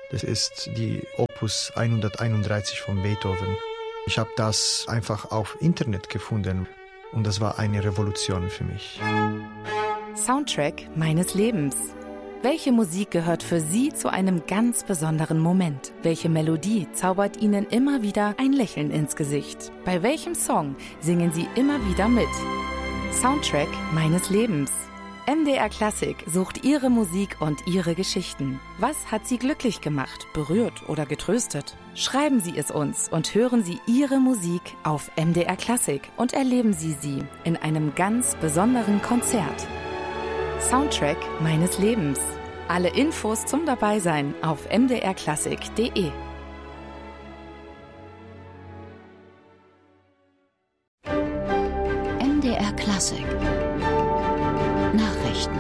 Das ist die Opus 131 von Beethoven. Ich habe das einfach auf Internet gefunden und das war eine Revolution für mich. Soundtrack meines Lebens. Welche Musik gehört für Sie zu einem ganz besonderen Moment? Welche Melodie zaubert Ihnen immer wieder ein Lächeln ins Gesicht? Bei welchem Song singen Sie immer wieder mit? Soundtrack meines Lebens. MDR Klassik sucht Ihre Musik und Ihre Geschichten. Was hat Sie glücklich gemacht, berührt oder getröstet? Schreiben Sie es uns und hören Sie Ihre Musik auf MDR Klassik und erleben Sie sie in einem ganz besonderen Konzert. Soundtrack meines Lebens. Alle Infos zum Dabeisein auf mdrklassik.de. MDR Klassik Nachrichten.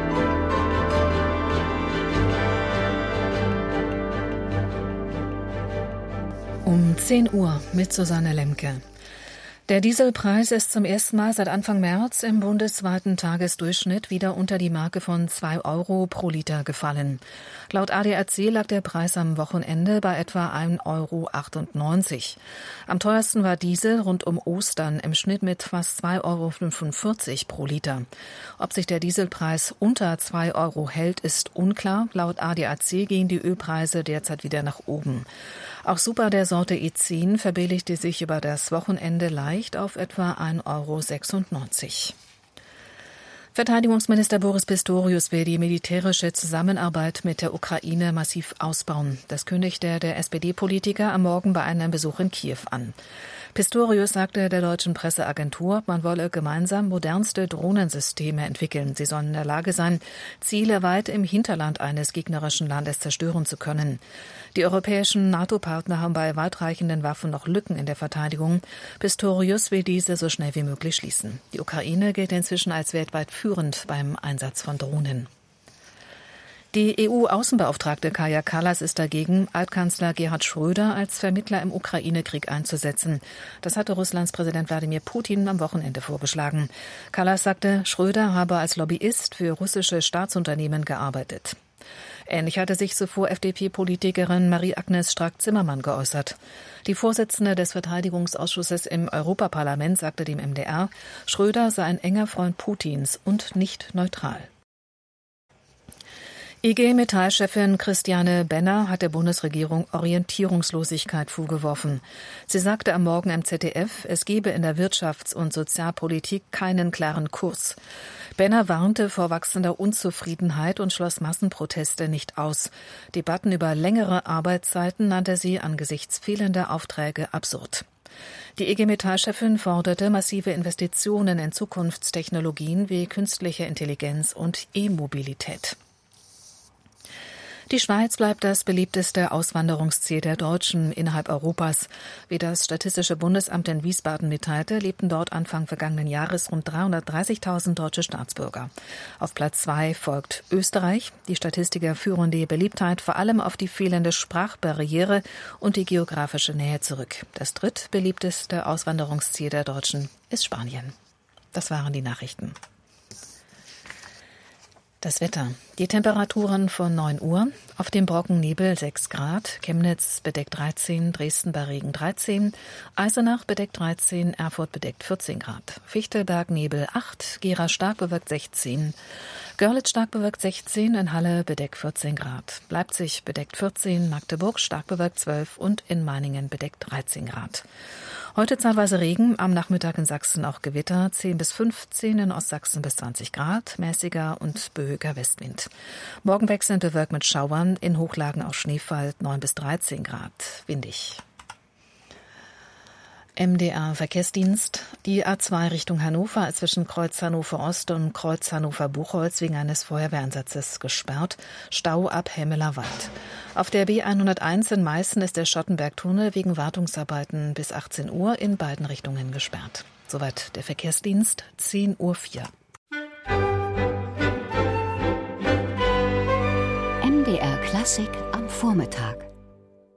Um 10 Uhr mit Susanne Lemke. Der Dieselpreis ist zum ersten Mal seit Anfang März im bundesweiten Tagesdurchschnitt wieder unter die Marke von 2 Euro pro Liter gefallen. Laut ADAC lag der Preis am Wochenende bei etwa 1,98 Euro. Am teuersten war Diesel rund um Ostern im Schnitt mit fast 2,45 Euro pro Liter. Ob sich der Dieselpreis unter 2 Euro hält, ist unklar. Laut ADAC gehen die Ölpreise derzeit wieder nach oben. Auch Super der Sorte E10 verbilligte sich über das Wochenende leicht auf etwa 1,96 Euro. Verteidigungsminister Boris Pistorius will die militärische Zusammenarbeit mit der Ukraine massiv ausbauen. Das kündigte der SPD-Politiker am Morgen bei einem Besuch in Kiew an. Pistorius sagte der deutschen Presseagentur, man wolle gemeinsam modernste Drohnensysteme entwickeln. Sie sollen in der Lage sein, Ziele weit im Hinterland eines gegnerischen Landes zerstören zu können. Die europäischen NATO-Partner haben bei weitreichenden Waffen noch Lücken in der Verteidigung. Pistorius will diese so schnell wie möglich schließen. Die Ukraine gilt inzwischen als weltweit führend beim Einsatz von Drohnen. Die EU-Außenbeauftragte Kaja Kallas ist dagegen, Altkanzler Gerhard Schröder als Vermittler im Ukraine-Krieg einzusetzen. Das hatte Russlands Präsident Wladimir Putin am Wochenende vorgeschlagen. Kallas sagte, Schröder habe als Lobbyist für russische Staatsunternehmen gearbeitet. Ähnlich hatte sich zuvor FDP-Politikerin Marie-Agnes Strack-Zimmermann geäußert. Die Vorsitzende des Verteidigungsausschusses im Europaparlament sagte dem MDR, Schröder sei ein enger Freund Putins und nicht neutral. IG Metall-Chefin Christiane Benner hat der Bundesregierung Orientierungslosigkeit vorgeworfen. Sie sagte am Morgen im ZDF, es gebe in der Wirtschafts- und Sozialpolitik keinen klaren Kurs. Benner warnte vor wachsender Unzufriedenheit und schloss Massenproteste nicht aus. Debatten über längere Arbeitszeiten nannte sie angesichts fehlender Aufträge absurd. Die IG Metall-Chefin forderte massive Investitionen in Zukunftstechnologien wie künstliche Intelligenz und E-Mobilität. Die Schweiz bleibt das beliebteste Auswanderungsziel der Deutschen innerhalb Europas. Wie das Statistische Bundesamt in Wiesbaden mitteilte, lebten dort Anfang vergangenen Jahres rund 330.000 deutsche Staatsbürger. Auf Platz 2 folgt Österreich. Die Statistiker führen die Beliebtheit vor allem auf die fehlende Sprachbarriere und die geografische Nähe zurück. Das drittbeliebteste Auswanderungsziel der Deutschen ist Spanien. Das waren die Nachrichten. Das Wetter. Die Temperaturen von 9 Uhr. Auf dem Brocken Nebel 6 Grad, Chemnitz bedeckt 13, Dresden bei Regen 13, Eisenach bedeckt 13, Erfurt bedeckt 14 Grad, Fichtelberg Nebel 8, Gera stark bewölkt 16, Görlitz stark bewölkt 16, in Halle bedeckt 14 Grad, Leipzig bedeckt 14, Magdeburg stark bewölkt 12 und in Meiningen bedeckt 13 Grad. Heute zeitweise Regen, am Nachmittag in Sachsen auch Gewitter, 10 bis 15, in Ostsachsen bis 20 Grad, mäßiger und behöger Westwind. Morgen wechselnd bewölkt mit Schauern, in Hochlagen auch Schneefall, 9 bis 13 Grad, windig. MDR Verkehrsdienst. Die A2 Richtung Hannover ist zwischen Kreuz Hannover Ost und Kreuz Hannover Buchholz wegen eines Feuerwehreinsatzes gesperrt. Stau ab Hemmeler Wald. Auf der B101 in Meißen ist der Schottenbergtunnel wegen Wartungsarbeiten bis 18 Uhr in beiden Richtungen gesperrt. Soweit der Verkehrsdienst, 10:04 Uhr. MDR Klassik am Vormittag.